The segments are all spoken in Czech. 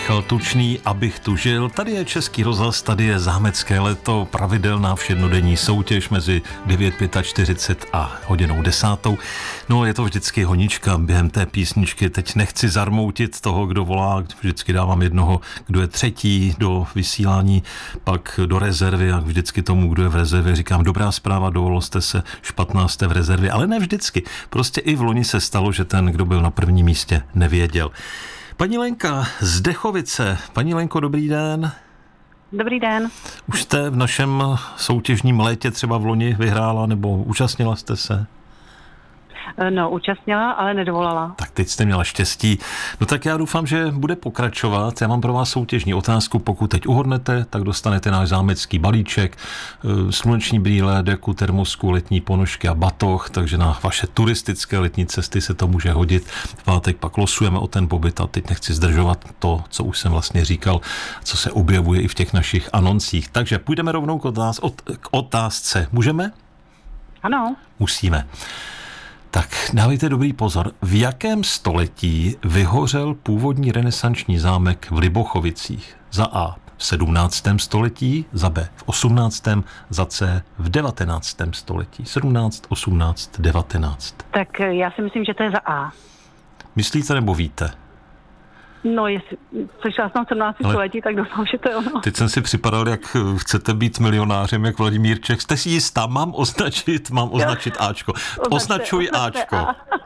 Michal Tučný, Abych tu žil. Tady je Český rozhlas, tady je Zámecké léto, pravidelná všednodenní soutěž mezi 9:45 a hodinou 10. No, je to vždycky honička během té písničky. Teď nechci zarmoutit toho, kdo volá, vždycky dávám jednoho, kdo je třetí do vysílání, pak do rezervy a vždycky tomu, kdo je v rezervě, říkám dobrá zpráva, dovolil jste se, špatná jste v rezervě, ale ne vždycky. Prostě i v loni se stalo, že ten, kdo byl na prvním místě, nevěděl. Paní Lenka z Dechovice. Paní Lenko, dobrý den. Dobrý den. Už jste v našem soutěžním létě třeba v loni vyhrála nebo účastnila jste se? No, účastnila, ale nedovolala. Tak teď jste měla štěstí. No tak já doufám, že bude pokračovat. Já mám pro vás soutěžní otázku. Pokud teď uhodnete, tak dostanete náš zámecký balíček, sluneční brýle, deku, termosku, letní ponožky a batoh, takže na vaše turistické letní cesty se to může hodit. V pátek pak losujeme o ten pobyt a teď nechci zdržovat to, co už jsem vlastně říkal, co se objevuje i v těch našich anoncích. Takže půjdeme rovnou k otázce. Můžeme? Ano. Musíme. Tak dávejte dobrý pozor. V jakém století vyhořel původní renesanční zámek v Libochovicích? Za A v 17. století, za B v 18., za C v 19. století. 17, 18, 19. Tak já si myslím, že to je za A. Myslíte nebo víte? No, jestli slyšela jsem 17. století, tak doufám, že to je ono. Teď jsem si připadal, jak chcete být milionářem, jak Vladimír Čech. Jste si jistá? Mám označit Ačko. Označuj Ačko.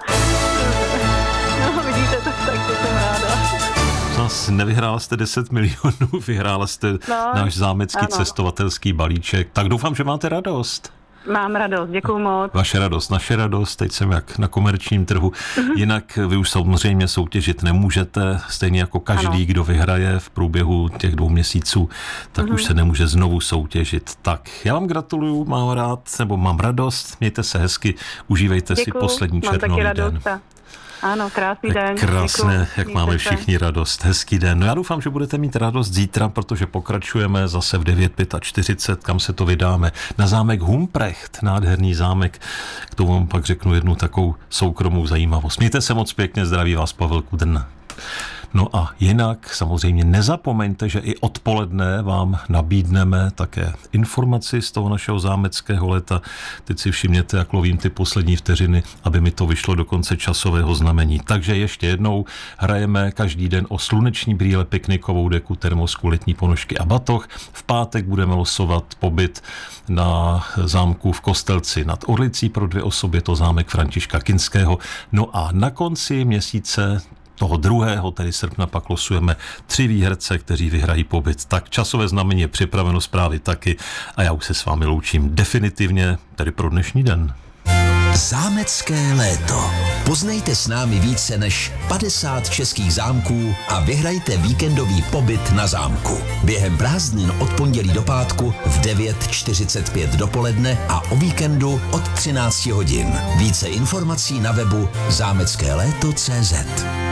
No, vidíte, tak to jsem ráda. Zas nevyhrála jste 10 milionů, vyhrála jste náš zámecký cestovatelský balíček. Tak doufám, že máte radost. Mám radost, děkuju moc. Vaše radost, naše radost, teď jsem jak na komerčním trhu. Jinak vy už samozřejmě soutěžit nemůžete, stejně jako každý, kdo vyhraje v průběhu těch 2 měsíců, tak už se nemůže znovu soutěžit. Tak, já vám gratuluju, mám radost, mějte se hezky, užívejte si poslední červnový den. Ano, krásný den. Krásné, děkuju. jak máme všichni radost. Hezký den. No já doufám, že budete mít radost zítra, protože pokračujeme zase v 9:45, kam se to vydáme. Na zámek Humprecht, nádherný zámek. K tomu vám pak řeknu jednu takovou soukromou zajímavost. Mějte se moc pěkně, zdraví vás Pavel Kudrna. No a jinak samozřejmě nezapomeňte, že i odpoledne vám nabídneme také informaci z toho našeho zámeckého léta. Teď si všimněte, jak lovím ty poslední vteřiny, aby mi to vyšlo do konce časového znamení. Takže ještě jednou hrajeme každý den o sluneční brýle, piknikovou deku, termosku, letní ponožky a batoh. V pátek budeme losovat pobyt na zámku v Kostelci nad Orlicí pro 2 osoby, to zámek Františka Kinského. No a na konci měsíce toho 2., tedy srpna, pak losujeme 3 výherce, kteří vyhrají pobyt. Tak časové znamení je připraveno, zprávy taky a já už se s vámi loučím definitivně, tedy pro dnešní den. Zámecké léto. Poznejte s námi více než 50 českých zámků a vyhrajte víkendový pobyt na zámku. Během prázdnin od pondělí do pátku v 9:45 dopoledne a o víkendu od 13 hodin. Více informací na webu zameckéléto.cz.